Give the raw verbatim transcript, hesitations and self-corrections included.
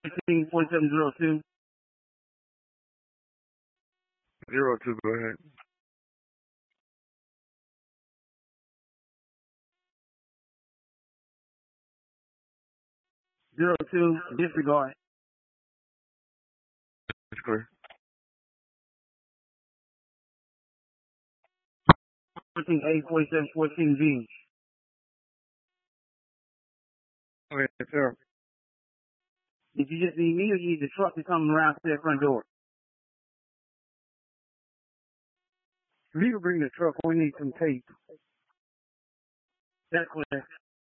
fifteen forty-seven zero two. Zero two, go ahead. Zero two, disregard. It's clear. fourteen A forty-seven fourteen V. Okay, sir. Did you just need me or you need the truck to come around to that front door? If you can bring the truck, we need some tape. That's clear.